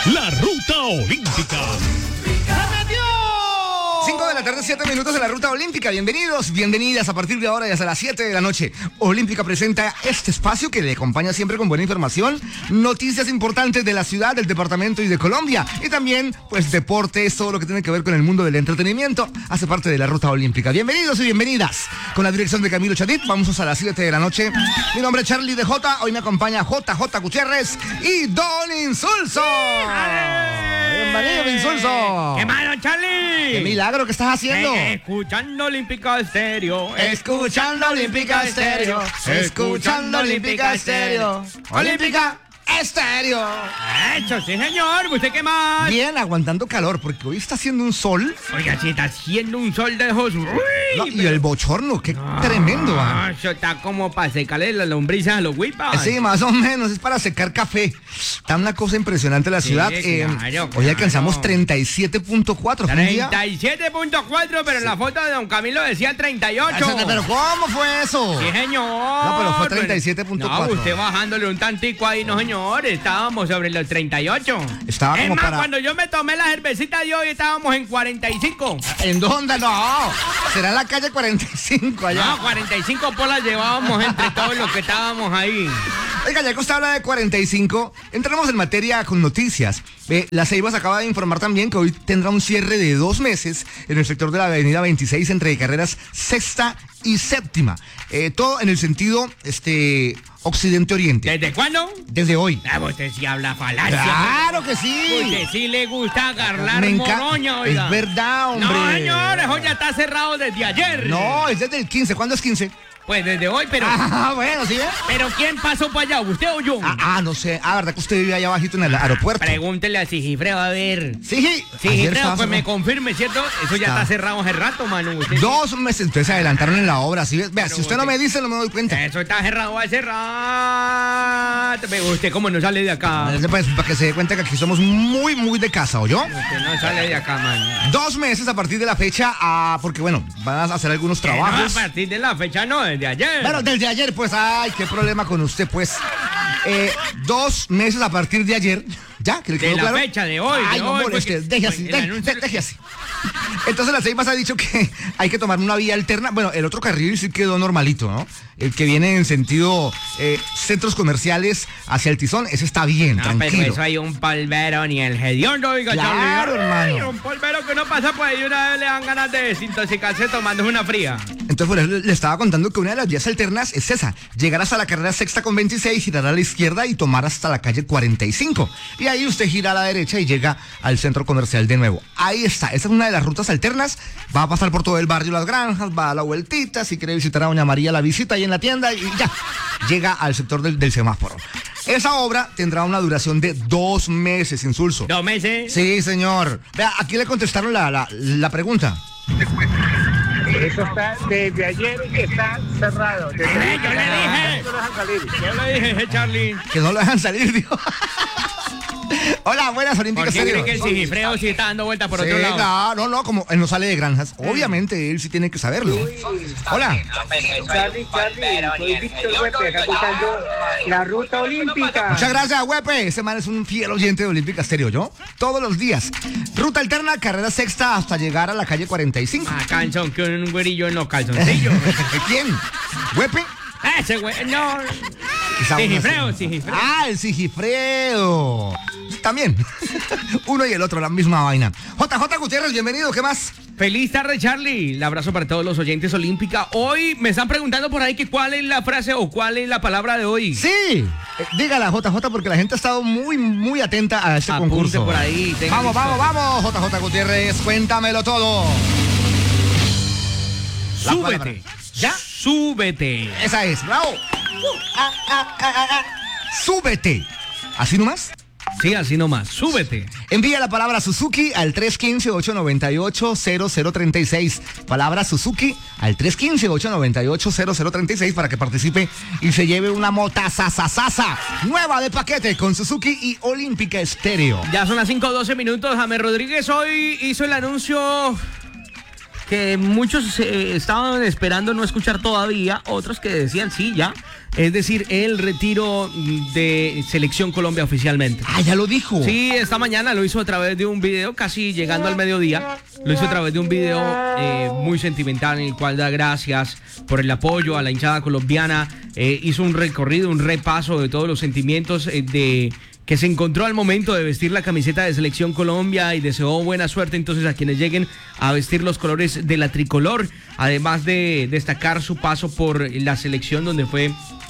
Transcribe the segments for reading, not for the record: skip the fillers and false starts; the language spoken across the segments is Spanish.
La Ruta Olímpica. 5 de la tarde, 7 minutos de la Ruta Olímpica. Bienvenidos, bienvenidas. A partir de ahora y hasta las 7 de la noche, Olímpica presenta este espacio que le acompaña siempre con buena información, noticias importantes de la ciudad, del departamento y de Colombia. Y también, pues, deportes, todo lo que tiene que ver con el mundo del entretenimiento. Hace parte de la Ruta Olímpica. Bienvenidos y bienvenidas. Con la dirección de Camilo Chadid, vamos hasta las 7 de la noche. Mi nombre es Charlie DJ. Hoy me acompaña JJ Gutiérrez y Don Insulso. Bienvenido, Insulso. ¿Qué malo, Charlie? ¡Qué milagro que estás haciendo! Escuchando Olímpica Estéreo. Escuchando Olímpica Estéreo. Escuchando Olímpica Estéreo. Olímpica Estéreo. Hecho, sí, señor. ¿Usted qué más? Bien, aguantando calor, porque hoy está haciendo un sol. Oiga, si está haciendo un sol de esos. Uy, No, y el bochorno, qué tremendo. Eso está como para secarle las lombrices a los huipas. Sí, más o menos, es para secar café. Está una cosa impresionante la ciudad. Claro, Hoy alcanzamos 37.4. 37.4, pero en la foto de don Camilo decía 38. Pero ¿cómo fue eso? Sí, señor. No, pero fue 37.4. No, usted bajándole un tantico ahí, no, señor. Estábamos sobre los 38. Estaba como para... cuando yo me tomé la cervecita de hoy estábamos en 45. ¿En dónde? No, será en la calle 45 allá. No, 45 polas llevábamos entre todos los que estábamos ahí. Oiga, ya que usted habla de 45, entramos en materia con noticias. La Ceibas acaba de informar también que hoy tendrá un cierre de 2 meses en el sector de la avenida 26 entre carreras sexta y séptima. Todo en el sentido occidente-oriente. ¿Desde cuándo? Desde hoy. Ah, usted sí habla falacia. ¡Claro que sí! Usted sí le gusta agarrar moroña, oiga. Es verdad, hombre. No, señor, eso ya está cerrado desde ayer. No, es desde el 15. ¿Cuándo es 15? Pues desde hoy, pero... Ah, bueno, ¿sí? ¿Pero quién pasó para allá, usted o yo? No sé. ¿Verdad que usted vive allá abajito en el aeropuerto? Pregúntele a Sigifredo, a ver. Sigifredo, pues me confirme, ¿cierto? Eso ya está cerrado hace rato, mano. 2 meses, entonces se adelantaron en la obra, ¿sí? Vea, si usted no me dice, no me doy cuenta. Eso está cerrado hace rato. ¿Usted cómo no sale de acá? Pues, para que se dé cuenta que aquí somos muy, muy de casa, ¿oyó? Usted no sale de acá, mano. 2 meses a partir de la fecha, porque bueno, van a hacer algunos trabajos. No, a partir de la fecha no, desde ayer. Bueno, desde ayer, pues, ay, qué problema con usted, pues. 2 meses a partir de ayer. ¿Ya? ¿Que le quedó de la claro? fecha de hoy. Ay, de no hoy, moleste, deje así, deje así. Entonces la Ceibas ha dicho que hay que tomar una vía alterna. Bueno, el otro carril sí quedó normalito, ¿no? El que viene en sentido centros comerciales hacia el Tizón, ese está bien, tranquilo. Pero eso hay un polvero ni el hediondo, oiga, claro, Charlie. hermano. Un polvero que no pasa por ahí una vez le dan ganas de desintoxicarse tomando una fría. Entonces, por eso le estaba contando que una de las vías alternas es esa: llegar hasta la carrera sexta con 26, girar a la izquierda y tomar hasta la calle 45. Y ahí usted gira a la derecha y llega al centro comercial de nuevo. Ahí está, esa es una de las rutas alternas. Va a pasar por todo el barrio Las Granjas, va a la vueltita, si quiere visitar a Doña María, la visita ahí en la tienda y ya, llega al sector del semáforo. Esa obra tendrá una duración de 2 meses, Insulso. ¿2 meses? Sí, señor. Vea, aquí le contestaron la pregunta. Eso está desde ayer que está cerrado. Yo le dije. No dejan salir. Yo le dije, Charlie. Que no lo dejan salir, dijo. Hola, buenas, Olímpicas. ¿Por qué cree que el Sigifredo sí está dando vuelta por otro lado? No, como él no sale de granjas, obviamente él sí tiene que saberlo. Hola. Charlie, soy Víctor Huepe, acá escuchando la Ruta Olímpica. Muchas gracias, Huepe. Ese man es un fiel oyente de Olímpica Estéreo, ¿yo? Todos los días. Ruta alterna, carrera sexta hasta llegar a la calle 45. Canción que un güerillo en los calzoncillos. ¿Quién? ¿Huepe? Ese güey, no. Sigifredo. El Sigifredo. También. Uno y el otro, la misma vaina. JJ Gutiérrez, bienvenido, ¿qué más? Feliz tarde, Charlie. Un abrazo para todos los oyentes Olímpica. Hoy me están preguntando por ahí que cuál es la frase o cuál es la palabra de hoy. Sí, dígala, JJ, porque la gente ha estado muy, muy atenta a este concurso. Por ahí. Vamos, JJ Gutiérrez, cuéntamelo todo. Súbete. ¿Ya? Súbete. Esa es, bravo. Súbete. ¿Así nomás? Sí, así nomás. Súbete. Envía la palabra Suzuki al 315-898-0036. Palabra Suzuki al 315-898-0036 para que participe y se lleve una mota sasasasa nueva de paquete con Suzuki y Olímpica Estéreo. Ya son las 5:12 minutos. James Rodríguez hoy hizo el anuncio que muchos estaban esperando no escuchar todavía, otros que decían sí, ya. Es decir, el retiro de Selección Colombia oficialmente. Ah, ya lo dijo. Sí, esta mañana lo hizo a través de un video, casi llegando al mediodía. Lo hizo a través de un video muy sentimental en el cual da gracias por el apoyo a la hinchada colombiana. Hizo un recorrido, un repaso de todos los sentimientos que se encontró al momento de vestir la camiseta de Selección Colombia y deseó buena suerte entonces a quienes lleguen a vestir los colores de la tricolor, además de destacar su paso por la selección donde fue,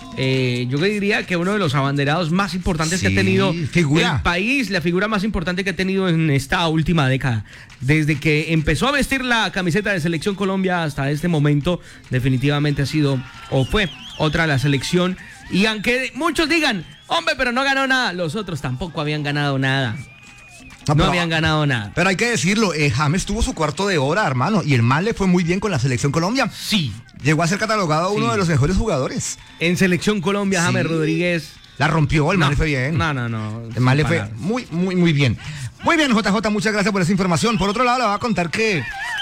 yo diría que uno de los abanderados más importantes que ha tenido el país, la figura más importante que ha tenido en esta última década. Desde que empezó a vestir la camiseta de Selección Colombia hasta este momento, definitivamente ha sido o fue otra la selección. Y aunque muchos digan, hombre, pero no ganó nada, los otros tampoco habían ganado nada. No habían ganado nada. Pero hay que decirlo, James tuvo su cuarto de hora, hermano, y el man le fue muy bien con la Selección Colombia. Sí. Llegó a ser catalogado uno de los mejores jugadores. En Selección Colombia, Sí. James Rodríguez. La rompió, el man le fue bien. No. El man le fue muy bien. Muy bien, JJ, muchas gracias por esa información. Por otro lado, le voy a contar que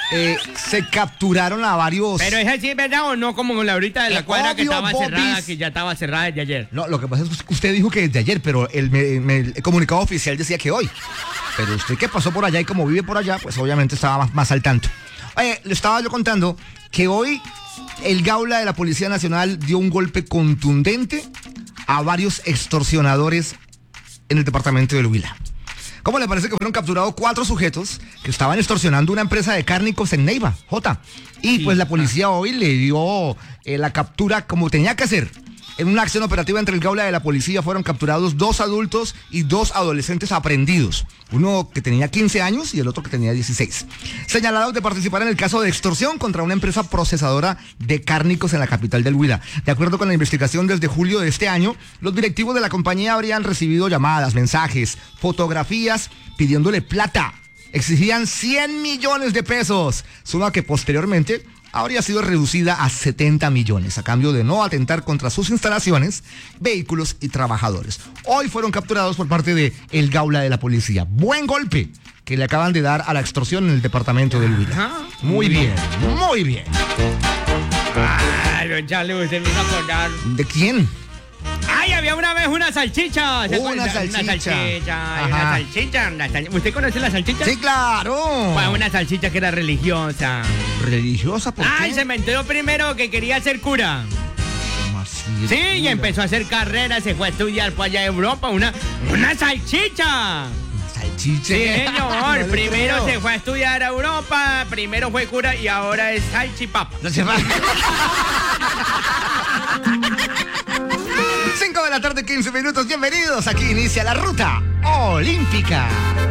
se capturaron a varios... Pero es así, ¿verdad o no? Como la ahorita de la cuadra que obvio, estaba Bobis. cerrada, que ya estaba cerrada desde ayer. No, lo que pasa es que usted dijo que desde ayer, pero el comunicado oficial decía que hoy. Pero usted que pasó por allá y como vive por allá, pues obviamente estaba más al tanto. Le estaba yo contando que hoy el Gaula de la Policía Nacional dio un golpe contundente a varios extorsionadores en el departamento del Huila. ¿Cómo le parece que fueron capturados 4 sujetos que estaban extorsionando una empresa de cárnicos en Neiva, J? Y Sí. pues la policía hoy le dio la captura como tenía que hacer. En una acción operativa entre el Gaula de la Policía fueron capturados 2 adultos y 2 adolescentes aprehendidos. Uno que tenía 15 años y el otro que tenía 16. Señalados de participar en el caso de extorsión contra una empresa procesadora de cárnicos en la capital del Huila. De acuerdo con la investigación, desde julio de este año, los directivos de la compañía habrían recibido llamadas, mensajes, fotografías pidiéndole plata. Exigían 100 millones de pesos, suma que posteriormente habría sido reducida a 70 millones a cambio de no atentar contra sus instalaciones, vehículos y trabajadores. Hoy fueron capturados por parte de el Gaula de la Policía. Buen golpe que le acaban de dar a la extorsión en el departamento del Huila. Muy bien, muy bien. Ay, don Charlie, usted me hizo acordar. ¿De quién? Ay, había una vez una salchicha. ¿Se Una acuerda? salchicha. Una Ajá. salchicha. ¿Usted conoce la salchicha? Sí, claro. Pues una salchicha que era religiosa. ¿Religiosa? ¿Por qué? Ay, se me enteró primero que quería ser cura. ¿Cómo así? Sí, y empezó a hacer carreras, se fue a estudiar para allá a Europa. Una salchicha. Salchicha. Sí, señor. No le Primero creo. se fue a estudiar a Europa, primero fue cura y ahora es salchipapa. No se va. 5 de la tarde, 15 minutos. Bienvenidos. Aquí inicia la ruta olímpica.